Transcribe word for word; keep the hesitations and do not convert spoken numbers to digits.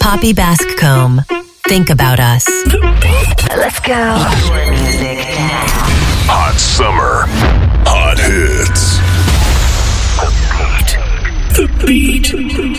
Poppy Bascomb. Think about us. Let's go. Music. Hot summer. Hot hits. The beat. The beat.